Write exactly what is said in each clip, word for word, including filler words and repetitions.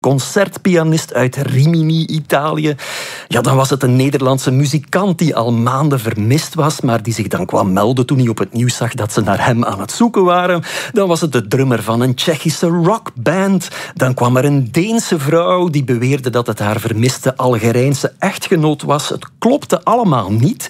concertpianist uit Rimini, Italië. Ja, dan was het een Nederlandse muzikant die al maanden vermist was, maar die zich dan kwam melden toen hij op het nieuws zag dat ze naar hem aan het zoeken waren. Dan was het de drummer van een Tsjechische rockband. Dan kwam er een Deense vrouw die beweerde dat het haar vermiste Algerijnse echtgenoot was. Het klopte allemaal niet.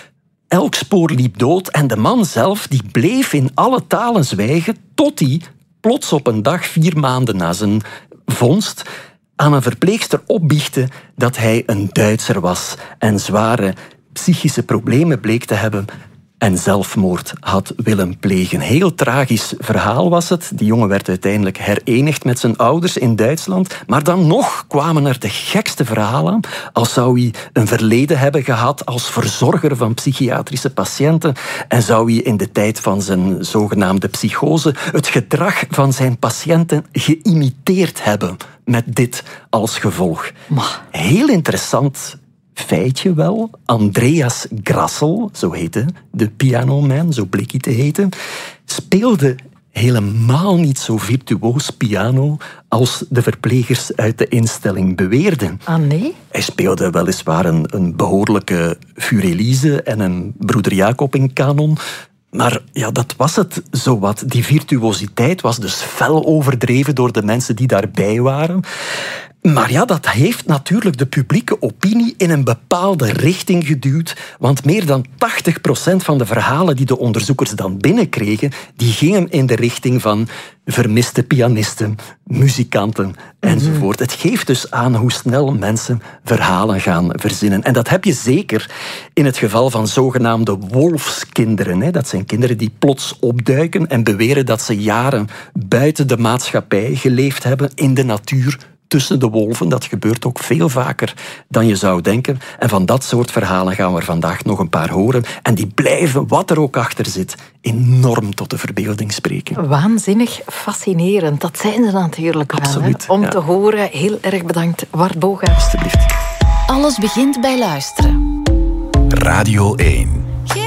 Elk spoor liep dood en de man zelf die bleef in alle talen zwijgen tot hij plots op een dag, vier maanden na zijn vondst, aan een verpleegster opbiechte dat hij een Duitser was en zware psychische problemen bleek te hebben en zelfmoord had willen plegen. Heel tragisch verhaal was het. Die jongen werd uiteindelijk herenigd met zijn ouders in Duitsland. Maar dan nog kwamen er de gekste verhalen. Als zou hij een verleden hebben gehad als verzorger van psychiatrische patiënten. En zou hij in de tijd van zijn zogenaamde psychose het gedrag van zijn patiënten geïmiteerd hebben. Met dit als gevolg. Heel interessant feitje wel. Andreas Grassel, zo heette de pianoman, zo bleek hij te heten, speelde helemaal niet zo virtuoos piano als de verplegers uit de instelling beweerden. Ah, nee? Hij speelde weliswaar een, een behoorlijke Furelise en een Broeder Jacob in kanon. Maar ja, dat was het zowat. Die virtuositeit was dus fel overdreven door de mensen die daarbij waren. Maar ja, dat heeft natuurlijk de publieke opinie in een bepaalde richting geduwd. Want meer dan tachtig procent van de verhalen die de onderzoekers dan binnenkregen, die gingen in de richting van vermiste pianisten, muzikanten enzovoort. Mm-hmm. Het geeft dus aan hoe snel mensen verhalen gaan verzinnen. En dat heb je zeker in het geval van zogenaamde wolfskinderen. Hè. Dat zijn kinderen die plots opduiken en beweren dat ze jaren buiten de maatschappij geleefd hebben, in de natuur, tussen de wolven. Dat gebeurt ook veel vaker dan je zou denken. En van dat soort verhalen gaan we er vandaag nog een paar horen. En die blijven, wat er ook achter zit, enorm tot de verbeelding spreken. Waanzinnig fascinerend. Dat zijn ze natuurlijk wel. Absoluut, hè? Om ja. te horen. Heel erg bedankt, Wart Boga. Alsjeblieft. Alles begint bij luisteren. Radio één.